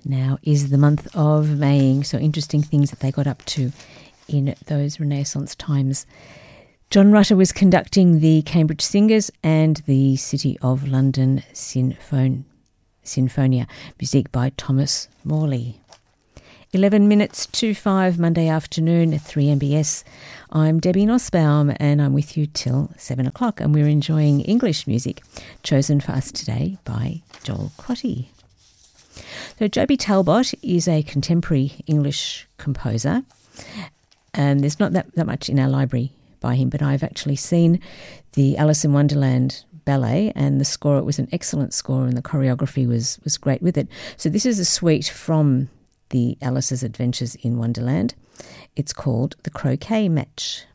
now is the month of Maying, so interesting things that they got up to in those Renaissance times. John Rutter was conducting the Cambridge Singers and the City of London Sinfonia, music by Thomas Morley. 11 minutes to 5, Monday afternoon, 3MBS. I'm Debbie Nussbaum and I'm with you till 7 o'clock, and we're enjoying English music chosen for us today by Joel Crotty. So Joby Talbot is a contemporary English composer, and there's not that much in our library by him, but I've actually seen the Alice in Wonderland ballet, and the score, it was an excellent score, and the choreography was great with it. So this is a suite from the Alice's Adventures in Wonderland. It's called The Croquet Match.